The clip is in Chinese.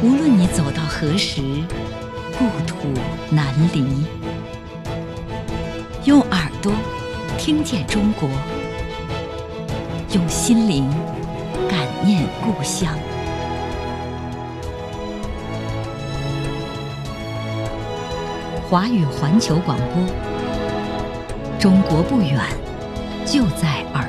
无论你走到何时，故土难离。用耳朵听见中国，用心灵感念故乡。华语环球广播，中国不远，就在耳